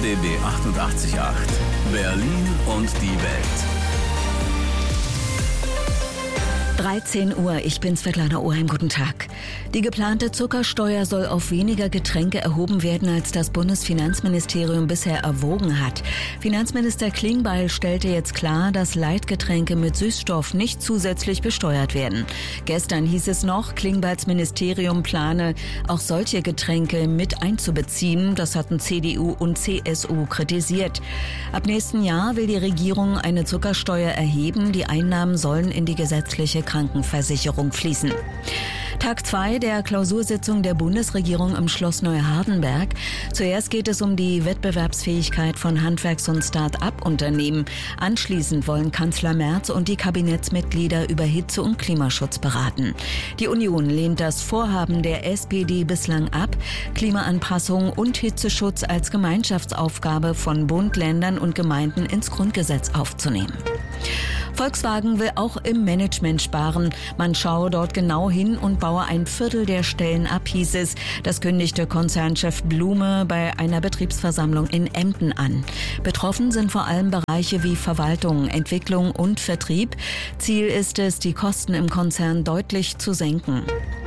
RBB 88.8 Berlin und die Welt. 13 Uhr, ich bin Svetlana Oheim, guten Tag. Die geplante Zuckersteuer soll auf weniger Getränke erhoben werden, als das Bundesfinanzministerium bisher erwogen hat. Finanzminister Klingbeil stellte jetzt klar, dass Leitgetränke mit Süßstoff nicht zusätzlich besteuert werden. Gestern hieß es noch, Klingbeils Ministerium plane, auch solche Getränke mit einzubeziehen. Das hatten CDU und CSU kritisiert. Ab nächsten Jahr will die Regierung eine Zuckersteuer erheben. Die Einnahmen sollen in die gesetzliche Krankenversicherung fließen. Tag 2 der Klausursitzung der Bundesregierung im Schloss Neuhardenberg. Zuerst geht es um die Wettbewerbsfähigkeit von Handwerks- und Start-up-Unternehmen. Anschließend wollen Kanzler Merz und die Kabinettsmitglieder über Hitze- und Klimaschutz beraten. Die Union lehnt das Vorhaben der SPD bislang ab, Klimaanpassung und Hitzeschutz als Gemeinschaftsaufgabe von Bund, Ländern und Gemeinden ins Grundgesetz aufzunehmen. Volkswagen will auch im Management sparen. Man schaue dort genau hin und baue ein Viertel der Stellen ab, hieß es. Das kündigte Konzernchef Blume bei einer Betriebsversammlung in Emden an. Betroffen sind vor allem Bereiche wie Verwaltung, Entwicklung und Vertrieb. Ziel ist es, die Kosten im Konzern deutlich zu senken.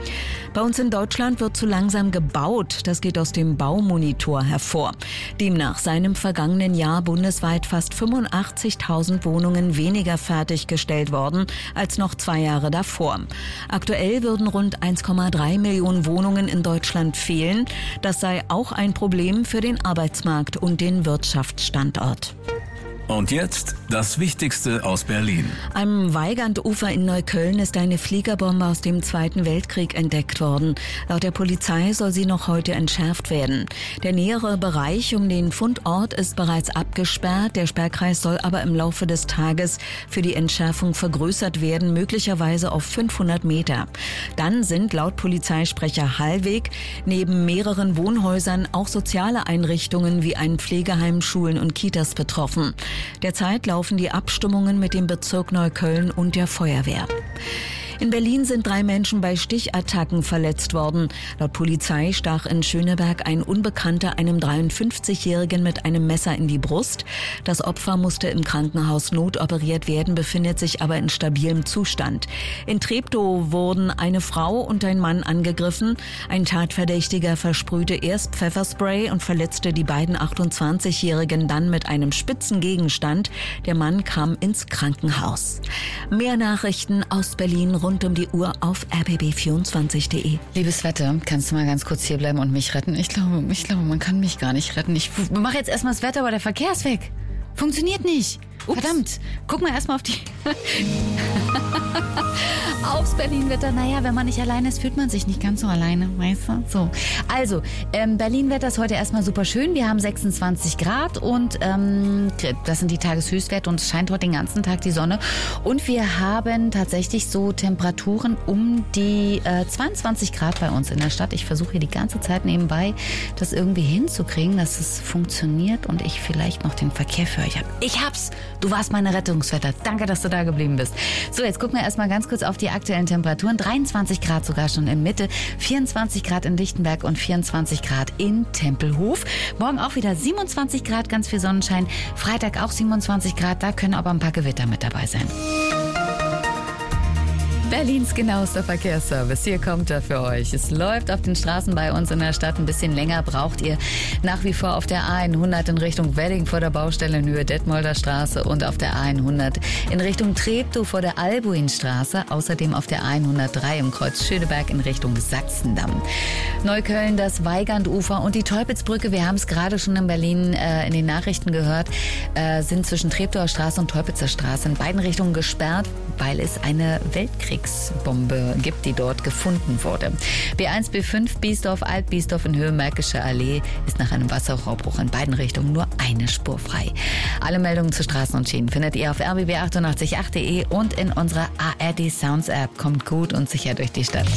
Bei uns in Deutschland wird zu langsam gebaut. Das geht aus dem Baumonitor hervor. Demnach seien im vergangenen Jahr bundesweit fast 85.000 Wohnungen weniger fertiggestellt worden als noch 2 Jahre davor. Aktuell würden rund 1,3 Millionen Wohnungen in Deutschland fehlen. Das sei auch ein Problem für den Arbeitsmarkt und den Wirtschaftsstandort. Und jetzt das Wichtigste aus Berlin. Am Weigandufer in Neukölln ist eine Fliegerbombe aus dem Zweiten Weltkrieg entdeckt worden. Laut der Polizei soll sie noch heute entschärft werden. Der nähere Bereich um den Fundort ist bereits abgesperrt. Der Sperrkreis soll aber im Laufe des Tages für die Entschärfung vergrößert werden, möglicherweise auf 500 Meter. Dann sind laut Polizeisprecher Hallweg neben mehreren Wohnhäusern auch soziale Einrichtungen wie ein Pflegeheim, Schulen und Kitas betroffen. Derzeit laufen die Abstimmungen mit dem Bezirk Neukölln und der Feuerwehr. In Berlin sind 3 Menschen bei Stichattacken verletzt worden. Laut Polizei stach in Schöneberg ein Unbekannter einem 53-Jährigen mit einem Messer in die Brust. Das Opfer musste im Krankenhaus notoperiert werden, befindet sich aber in stabilem Zustand. In Treptow wurden eine Frau und ein Mann angegriffen. Ein Tatverdächtiger versprühte erst Pfefferspray und verletzte die beiden 28-Jährigen dann mit einem spitzen Gegenstand. Der Mann kam ins Krankenhaus. Mehr Nachrichten aus Berlin rund um die Uhr auf rbb24.de. Liebes Wetter, kannst du mal ganz kurz hier bleiben und mich retten? Ich glaube, man kann mich gar nicht retten. Ich mache jetzt erstmal das Wetter, aber der Verkehr ist weg. Funktioniert nicht. Ups. Verdammt, guck mal erstmal auf die... aufs Berlin-Wetter. Naja, wenn man nicht alleine ist, fühlt man sich nicht ganz so alleine, weißt du? So. Also, Berlin-Wetter ist heute erstmal super schön. Wir haben 26 Grad und das sind die Tageshöchstwerte und es scheint heute den ganzen Tag die Sonne. Und wir haben tatsächlich so Temperaturen um die 22 Grad bei uns in der Stadt. Ich versuche hier die ganze Zeit nebenbei das irgendwie hinzukriegen, dass es funktioniert und ich vielleicht noch den Verkehr für euch habe. Ich hab's! Du warst meine Rettungswetter. Danke, dass du da geblieben bist. So, jetzt gucken wir erstmal ganz kurz auf die aktuellen Temperaturen. 23 Grad sogar schon in Mitte, 24 Grad in Lichtenberg und 24 Grad in Tempelhof. Morgen auch wieder 27 Grad, ganz viel Sonnenschein. Freitag auch 27 Grad, da können aber ein paar Gewitter mit dabei sein. Berlins genauester Verkehrsservice. Hier kommt er für euch. Es läuft auf den Straßen bei uns in der Stadt. Ein bisschen länger braucht ihr nach wie vor auf der A100 in Richtung Wedding vor der Baustelle in Höhe Detmolder Straße und auf der A100 in Richtung Treptow vor der Albuinstraße. Außerdem auf der A103 im Kreuz Schöneberg in Richtung Sachsendamm. Neukölln, das Weigandufer und die Teupitzbrücke. Wir haben es gerade schon in Berlin in den Nachrichten gehört, sind zwischen Treptower Straße und Teupitzer Straße in beiden Richtungen gesperrt, weil es eine Weltkriegsbombe gibt, die dort gefunden wurde. B1, B5, Biesdorf, Alt-Biesdorf in Höhe Märkische Allee ist nach einem Wasserrohrbruch in beiden Richtungen nur eine Spur frei. Alle Meldungen zu Straßen und Schienen findet ihr auf rbb888.de und in unserer ARD Sounds App. Kommt gut und sicher durch die Stadt.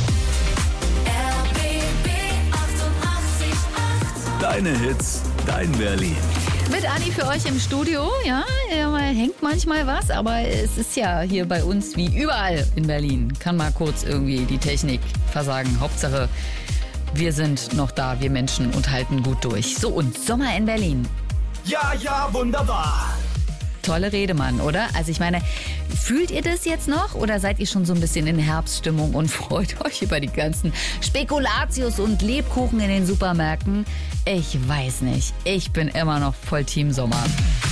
Deine Hits, dein Berlin. Mit Anni für euch im Studio. Ja, hängt manchmal was, aber es ist ja hier bei uns wie überall in Berlin. Kann mal kurz irgendwie die Technik versagen. Hauptsache, wir sind noch da, wir Menschen, und halten gut durch. So, und Sommer in Berlin. Ja, wunderbar. Tolle Rede, Mann, oder? Also ich meine, fühlt ihr das jetzt noch oder seid ihr schon so ein bisschen in Herbststimmung und freut euch über die ganzen Spekulatius und Lebkuchen in den Supermärkten? Ich weiß nicht. Ich bin immer noch voll Team Sommer.